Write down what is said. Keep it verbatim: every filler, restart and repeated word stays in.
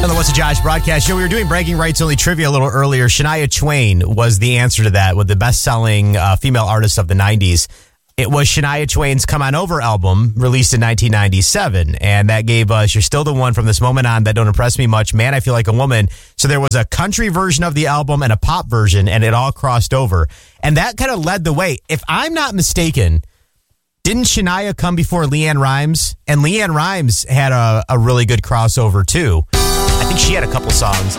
On the What's the Josh broadcast show, we were doing bragging rights only trivia a little earlier. Shania Twain was the answer to that, with the best-selling uh, female artist of the nineties. It was Shania Twain's Come On Over album, released in nineteen ninety-seven, and that gave us You're Still the One from this moment on, That Don't Impress Me Much, Man, I Feel Like a Woman. So there was a country version of the album and a pop version, and it all crossed over. And that kind of led the way. If I'm not mistaken, didn't Shania come before LeAnn Rimes? And LeAnn Rimes had a, a really good crossover, too. I think she had a couple songs.